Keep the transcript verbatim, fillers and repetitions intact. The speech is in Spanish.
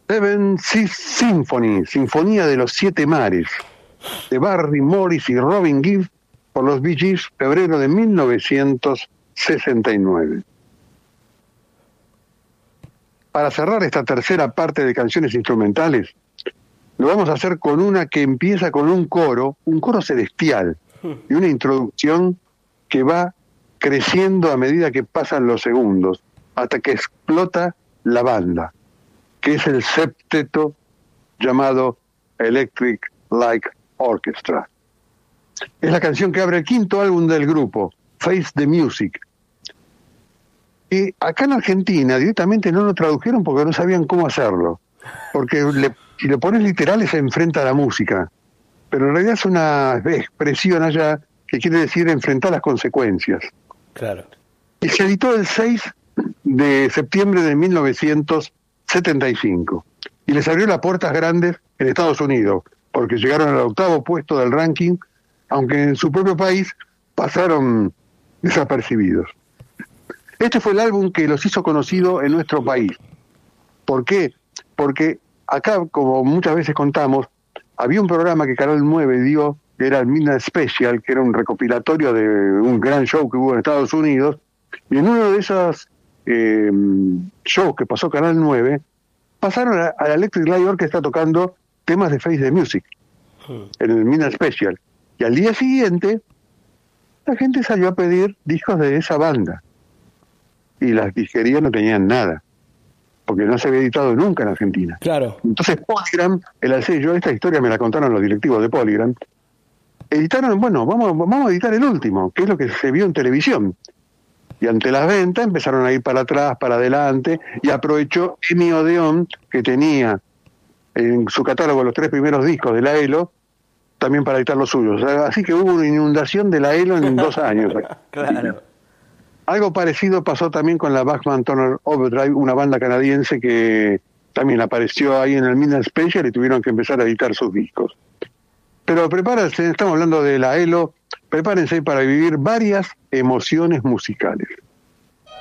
Seven Seas Symphony, Sinfonía de los Siete Mares, de Barry Morris y Robin Gibb, por los Bee Gees, febrero de mil novecientos sesenta y nueve. Para cerrar esta tercera parte de canciones instrumentales, lo vamos a hacer con una que empieza con un coro, un coro celestial, y una introducción que va creciendo a medida que pasan los segundos, hasta que explota la banda, que es el septeto llamado Electric Light Orchestra. Es la canción que abre el quinto álbum del grupo, Face the Music. Y acá en Argentina directamente no lo tradujeron porque no sabían cómo hacerlo. Porque le, si le pones literales se enfrenta a la música. Pero en realidad es una expresión allá que quiere decir enfrentar las consecuencias. Claro. Y se editó el seis de septiembre de mil novecientos setenta y cinco. Y les abrió las puertas grandes en Estados Unidos, porque llegaron al octavo puesto del ranking, aunque en su propio país pasaron desapercibidos. Este fue el álbum que los hizo conocidos en nuestro país. ¿Por qué? Porque acá, como muchas veces contamos, había un programa que Canal nueve dio, que era el Midnight Special, que era un recopilatorio de un gran show que hubo en Estados Unidos, y en uno de esos eh, shows que pasó Canal nueve, pasaron a, a la Electric Light Orchestra tocando temas de Face the Music, hmm. en el Midnight Special. Y al día siguiente, la gente salió a pedir discos de esa banda. Y las disquerías no tenían nada, porque no se había editado nunca en Argentina. Claro. Entonces Polygram, el sello, esta historia me la contaron los directivos de Polygram, editaron, bueno, vamos, vamos a editar el último, que es lo que se vio en televisión. Y ante las ventas empezaron a ir para atrás, para adelante, y aprovechó Emi Odeón, que tenía en su catálogo los tres primeros discos de la ELO, también para editar los suyos. Así que hubo una inundación de la ELO en dos años. Claro. Algo parecido pasó también con la Bachman Turner Overdrive, una banda canadiense que también apareció ahí en el Midnight Special y tuvieron que empezar a editar sus discos. Pero prepárense, estamos hablando de la ELO, prepárense para vivir varias emociones musicales.